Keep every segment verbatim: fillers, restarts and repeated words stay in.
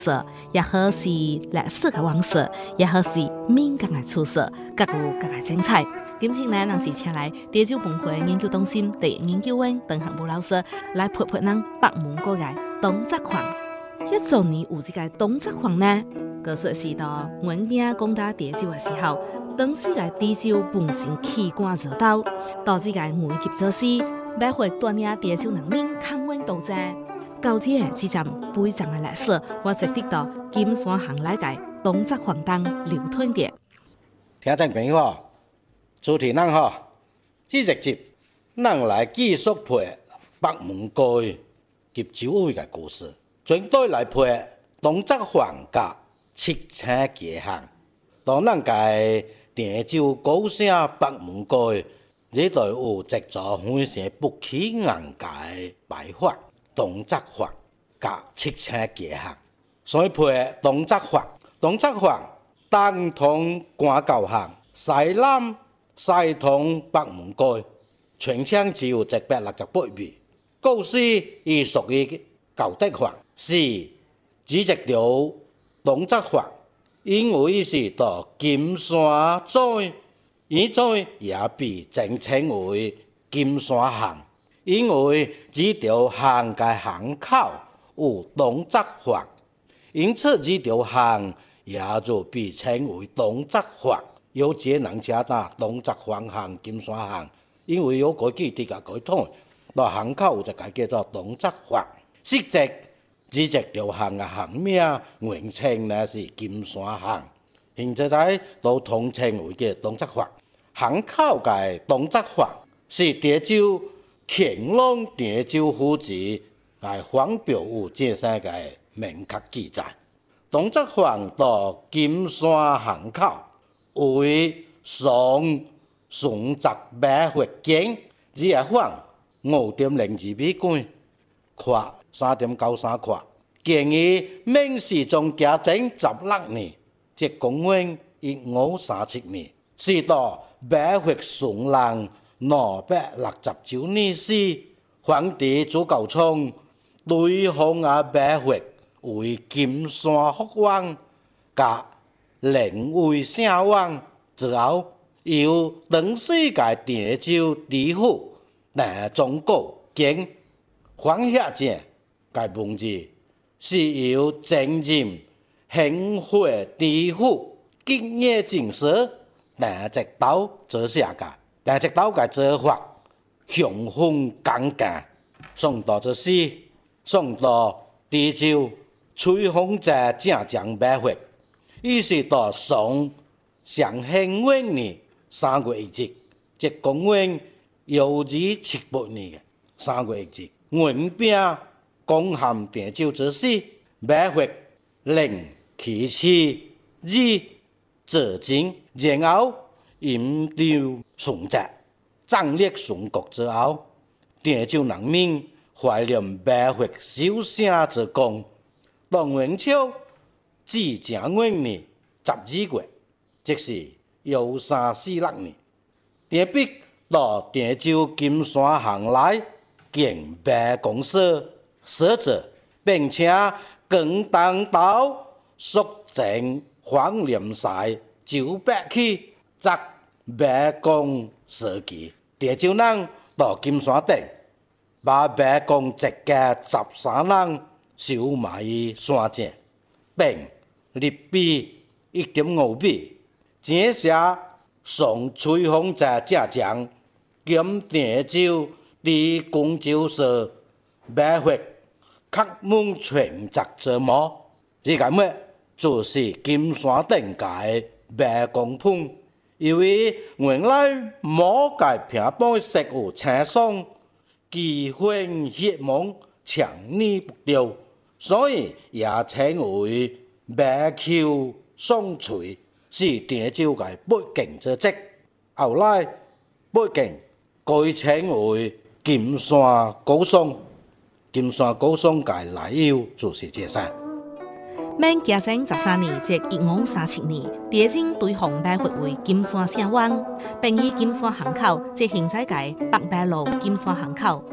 色，也好是歷史嘅往事，也好是民間嘅處事，各有各嘅精彩。今次呢，咱是請來潮州文化研究中心第研究員鄧行武老師來陪陪咱北門過嘅東澤坊。一早年有這個東澤坊呢，佢說是到阮囝講打潮州嘅時候，當時嘅潮州本身器官熱島，到這個每級做事，買回鍛鍊潮州人民抗溫鬥爭。到這個這陣悲慘嘅歷史，我直得到金山巷內嘅東澤坊當流傳嘅。 聽眾朋友，主持人好，這一集咱來繼續陪北門過及周圍嘅故事，全對來陪東澤坊甲七星街巷，當咱嘅潮州高聲北門過，呢度有一座非常不起眼嘅牌坊。東澤坊甲七星街巷，所以配東澤坊。東澤坊東通官教巷，西南西通北門街，全長只有一百六十八米。故事伊屬於舊德坊，是只直條東澤坊，因為伊是到金山咀，現在也被正稱為金山巷。因為這條巷嘅巷口有東澤坊，因此這條巷也就被稱為東澤坊。有些人寫打東澤坊巷、金山巷，因為有改記啲嘅改通，到巷口就改叫做東澤坊。實際這隻條巷嘅巷名原稱呢是金山巷，現在在都統稱為叫東澤坊。巷口嘅東澤坊是潮州乾隆潮州府志係黃標有這些嘅明確記載。東澤坊到金山巷口為上順十八佛經，只係khoảng五點零二米高，闊三點九三闊。建於明世宗嘉靖十六年，即公元一五三七年，是到八佛順郎兩百六十九年時，皇帝朱高煊對封阿八佛為金山福王，甲靈為聖王之後，由當時嘅潮州知府南中國經黃廈正嘅文字，是由前任興會知府吉野正史南直道所寫嘅。但係到嘅做法，雄風剛勁，送到這詩，送到潮州吹風者正將八佛，於是到宋尚興元年三月一日，即公元幺二七八年嘅三月一日，原兵攻陷潮州之時，八佛令其次以自盡，然後引流崇澤，壯烈殉國之後，潮州人民懷念八佛修聖之功。到元朝至正元年十二月，即是幺三四六年，特別到潮州金山巷內建八公社，設置並且更當到肅正黃連賽九百起。則八公社記，潮州人到金山頂，把八公一家十三人收埋於山正，並立碑一點五米，寫下宋吹風者正將兼潮州的廣州市八佛刻門全集之墓。這個麼就是金山頂嘅八公墳。因為原來某個平板石有青松，奇幻血夢，強尼不掉，所以也稱為八丘松錘，是潮州嘅背景之跡。後來背景改稱為金山高松，金山高松嘅來由就是這些。 明嘉靖十三年，即一五三七年，潮州對紅八佛為金山聖王，並以金山巷口即現在嘅北八路金山巷口建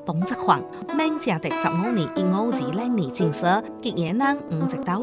東則環，明正的十五年一五二零年正式，吉野人五直到